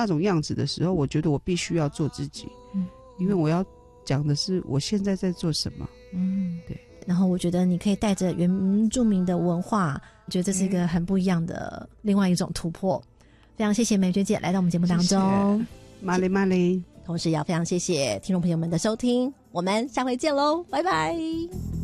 那种样子的时候，我觉得我必须要做自己，因为我要讲的是我现在在做什么。对。 然后我觉得你可以带着原住民的文化，我觉得这是一个很不一样的另外一种突破。非常谢谢美娟姐来到我们节目当中， 马里马里。 同时也要非常谢谢听众朋友们的收听，我们下回见喽，拜拜。